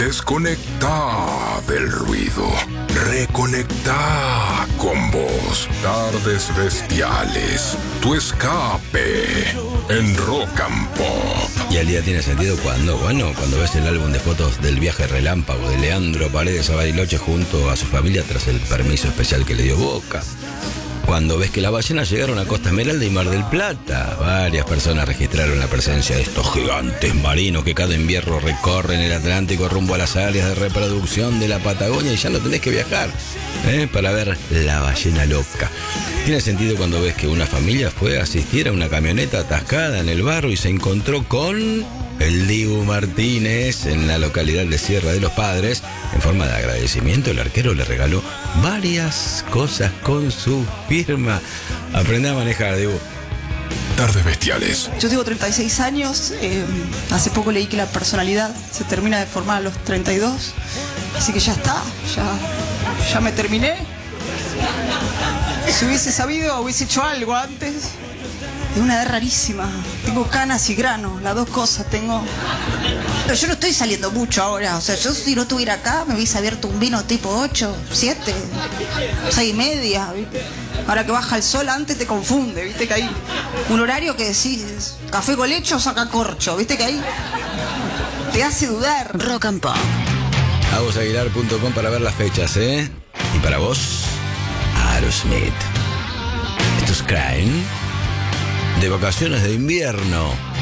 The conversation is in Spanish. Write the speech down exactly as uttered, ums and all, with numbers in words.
Desconectá del ruido. Reconectá con vos. Tardes Bestiales. Tu escape en Rock and Pop. Y el día tiene sentido cuando, bueno, cuando ves el álbum de fotos del viaje relámpago de Leandro Paredes a Bariloche junto a su familia tras el permiso especial que le dio Boca. Cuando ves que las ballenas llegaron a Costa Esmeralda y Mar del Plata. Varias personas registraron la presencia de estos gigantes marinos que cada invierno recorren el Atlántico rumbo a las áreas de reproducción de la Patagonia y ya no tenés que viajar ¿eh? para ver la ballena loca. Tiene sentido cuando ves que una familia fue a asistir a una camioneta atascada en el barro y se encontró con el Dibu Martínez en la localidad de Sierra de los Padres. En forma de agradecimiento, el arquero le regaló varias cosas con su firma. Aprende a manejar, Dibu. Tardes Bestiales. Yo tengo treinta y seis años. Eh, hace poco leí que la personalidad se termina de formar a los treinta y dos. Así que ya está. Ya, ya me terminé. Si hubiese sabido, hubiese hecho algo antes. Es una edad rarísima. Tengo canas y granos, las dos cosas tengo. Pero yo no estoy saliendo mucho ahora. O sea, yo si no estuviera acá me hubiese abierto un vino tipo ocho, siete, seis y media, ¿viste? Ahora que baja el sol antes te confunde, ¿viste? Que hay un horario que decís café con leche o saca corcho, ¿viste? Que ahí te hace dudar. Rock and Pop. agus aguilar punto com para ver las fechas, ¿eh? Y para vos, Aerosmith. Esto es Crime. De vacaciones de invierno.